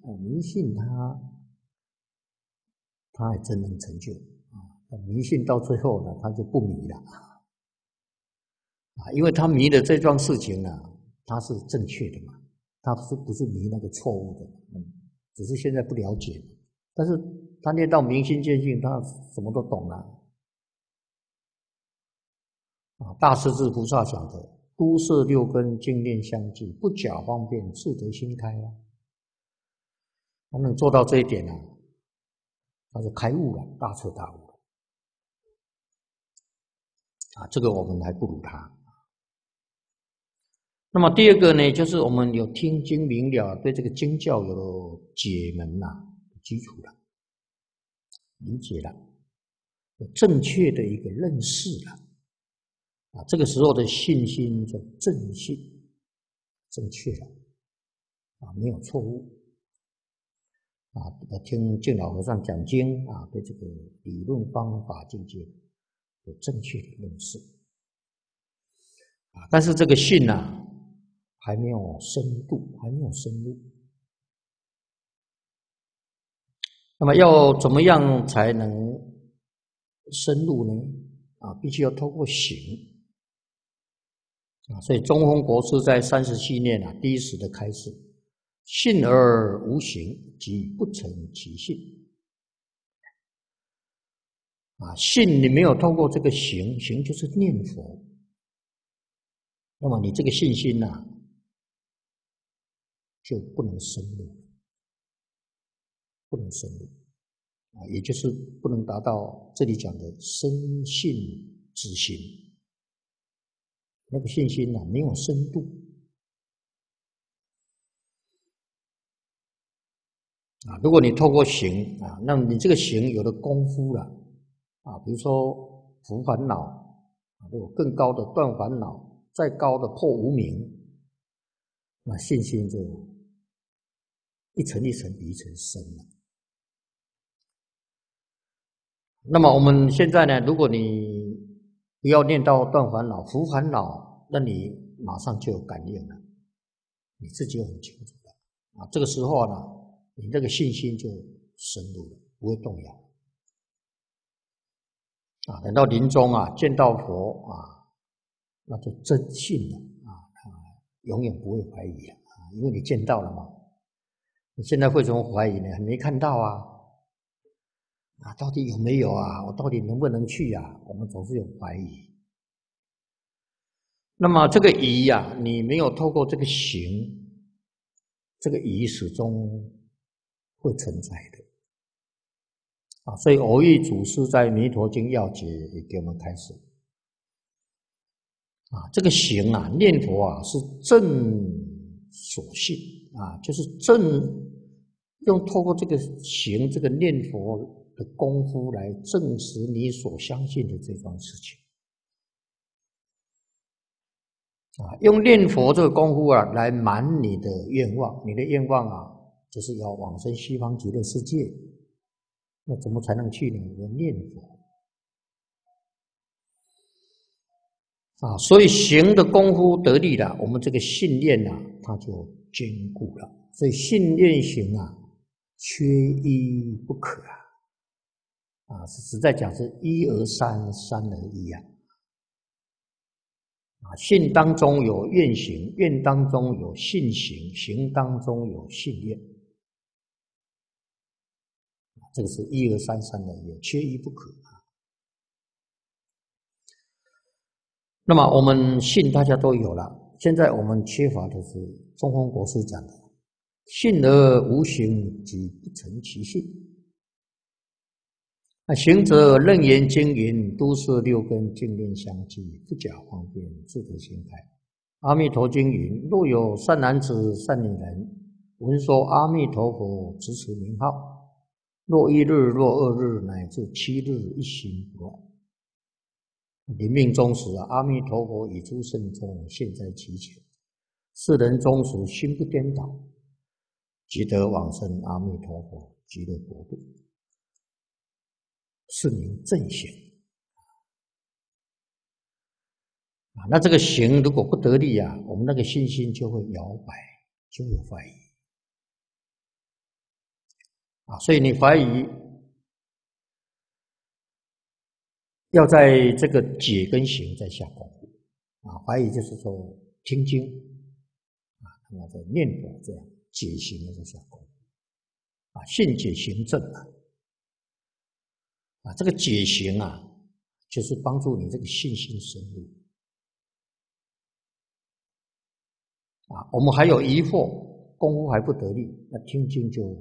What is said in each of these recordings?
迷信它也真能成就迷信到最后呢，它就不迷了因为他迷的这桩事情呢，它是正确的嘛，他不是迷那个错误的，只是现在不了解，但是他念到明心见性，他什么都懂了大势至菩萨讲的，都摄六根，净念相继，不假方便，自得心开他能做到这一点他就开悟了，大彻大悟了这个我们还不如他。那么第二个呢，就是我们有听经明了，对这个经教有了解门基础了，理解了，有正确的一个认识了这个时候的信心就正信，正确了没有错误听净老和尚讲经对这个理论方法境界有正确的认识但是这个信还没有深度，还没有深入。那么要怎么样才能深入呢？必须要透过行所以中峰国师在37念第一时的开示，信而无行，即不成其信信你没有透过这个行，行就是念佛，那么你这个信心就不能深入，不能深入也就是不能达到这里讲的深信之心，那个信心没有深度如果你透过行那么你这个行有了功夫了比如说伏烦恼有更高的断烦恼，再高的破无明，那信心就一层一层比一层深了。那么我们现在呢，如果你不要念到断烦恼、伏烦恼，那你马上就有感应了，你自己很清楚的这个时候你这个信心就深入了，不会动摇等到临终见到佛那就真信了永远不会怀疑了因为你见到了嘛。你现在为什么怀疑呢？没看到到底有没有我到底能不能去我们总是有怀疑。那么这个疑你没有透过这个行，这个疑始终会存在的所以偶遇祖师在《弥陀经要解》也给我们开始这个行念佛是正所信就是正用透过这个行这个念佛的功夫来证实你所相信的这桩事情用念佛这个功夫来满你的愿望，你的愿望就是要往生西方极乐世界，那怎么才能去呢？要念佛所以行的功夫得力了，我们这个信念它就坚固了。所以信念行缺一不可实在讲是一而三，三而一信当中有愿行，愿当中有信行，行当中有信愿这个是一而三，三而一，缺一不可那么我们信大家都有了，现在我们缺乏的是中峰国师讲的信而无行，即不成其信行者楞严经云，都摄六根，净念相继，不假方便，自得心开。阿弥陀经云，若有善男子善女人闻说阿弥陀佛，执持名号，若一日，若二日，乃至7日，一心不乱。临命终时阿弥陀佛以诸圣众现在其前，世人终时心不颠倒，即得往生阿弥陀佛极乐国度，是名正行那这个行如果不得力我们那个信心就会摇摆，就会怀疑所以你怀疑要在这个解跟行在下功夫怀疑就是说听经那么在念佛这样解行的在下功夫信解行证这个解行就是帮助你这个信心深入我们还有疑惑，功夫还不得力，那听经就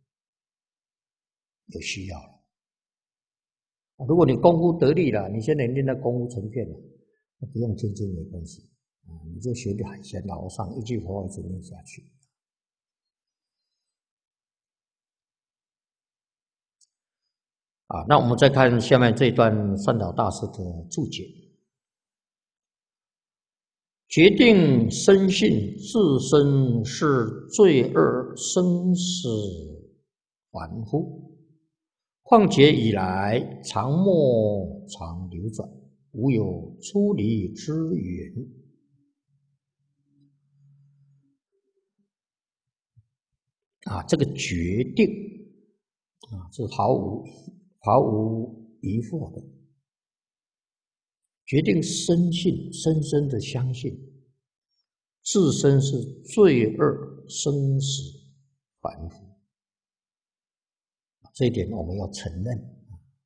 有需要了。如果你功夫得力了，你现在练的功夫成片了，那不用听经没关系你就学得很闲老上，一句佛号一直念下去。那我们再看下面这一段善导大师的注解。决定深信自身是罪恶生死凡夫，况且以来常莫常流转，无有出离之缘。这个决定是毫无疑惑的。决定深信，深深的相信自身是罪恶生死凡夫，这一点我们要承认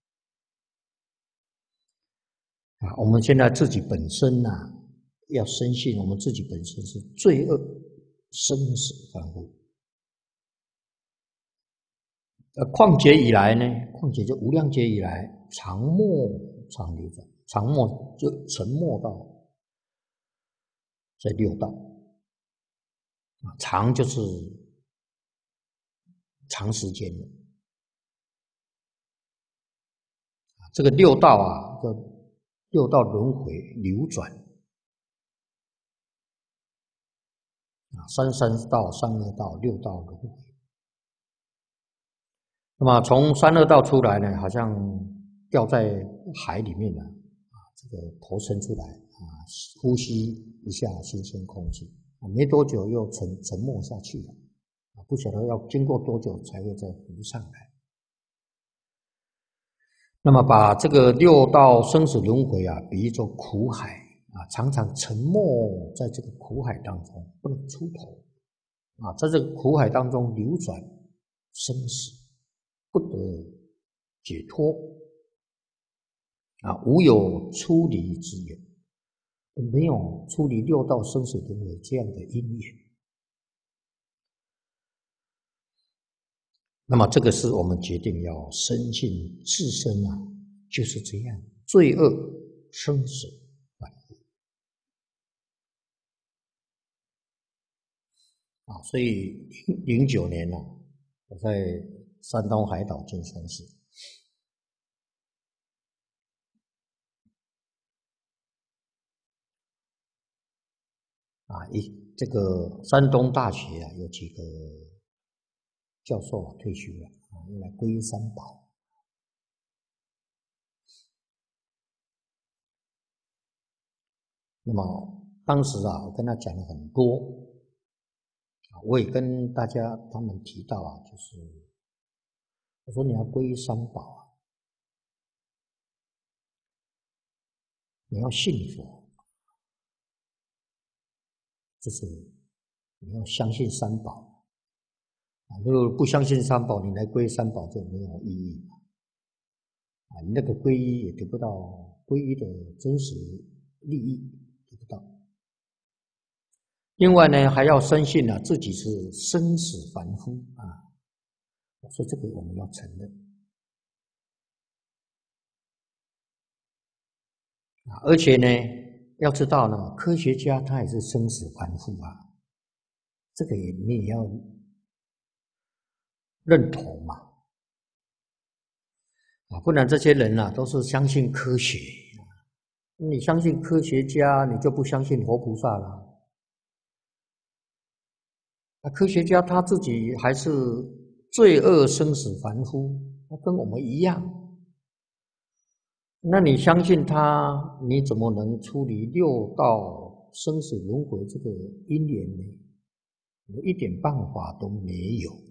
我们现在自己本身要深信我们自己本身是罪恶生死凡夫。况且以来呢？况且就无量劫以来，常没常流转，常没就沉没到在六道长就是长时间的这个六道叫六道轮回流转三道、三恶道、六道轮回。那么从三恶道出来呢，好像掉在海里面这个头伸出来呼吸一下新鲜空气没多久又沉没下去了不晓得要经过多久才会再浮上来。那么把这个六道生死轮回比喻作苦海常常沉没在这个苦海当中不能出头在这个苦海当中流转生死不得解脱无有出离之缘，没有出离六道生死轮回这样的因缘。那么这个是我们决定要深信自身就是这样罪恶生死凡夫所以09年我在山东海岛进山寺这个山东大学有几个教授退休了用来皈依三宝。那么当时我跟他讲了很多我也跟大家他们提到就是我说你要皈依三宝你要信佛，就是你要相信三宝如果不相信三宝，你来皈依三宝就没有意义你那个皈依也得不到皈依的真实利益，得不到。另外呢，还要深信自己是生死凡夫我说这个我们要承认而且呢，要知道呢，科学家他也是生死凡夫这个你也要认同嘛不然这些人都是相信科学你相信科学家，你就不相信活菩萨了科学家他自己还是罪恶生死凡夫，他跟我们一样那你相信他，你怎么能出离六道生死轮回这个因缘呢？一点办法都没有